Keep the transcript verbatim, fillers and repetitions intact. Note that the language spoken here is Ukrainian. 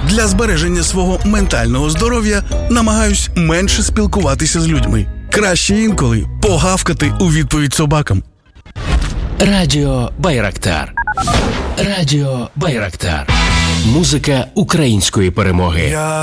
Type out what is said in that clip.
Для збереження свого ментального здоров'я намагаюсь менше спілкуватися з людьми. Краще інколи погавкати у відповідь собакам. Радіо Байрактар. Радіо Байрактар. Музика української перемоги.